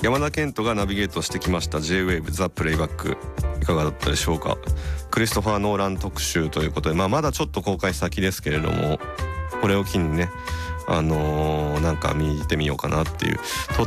山田健人がナビゲートしてきました J-Wave ザ・プレイバック、いかがだったでしょうか。クリストファー・ノーラン特集ということで、まだちょっと公開先ですけれども、これを機にねなんか見てみようかなっていう。